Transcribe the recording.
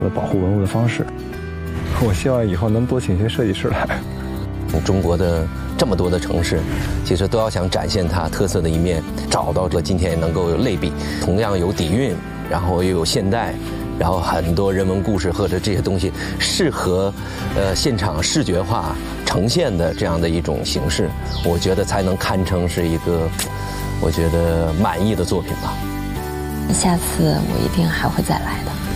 保护文物的方式。我希望以后能多请些设计师来。 中国的这么多的城市，其实都要想展现它特色的一面，找到这今天能够有类比，同样有底蕴，然后又有现代，然后很多人文故事或者这些东西适合现场视觉化呈现的这样的一种形式，我觉得才能堪称是一个我觉得满意的作品吧。 下次我一定还会再来的。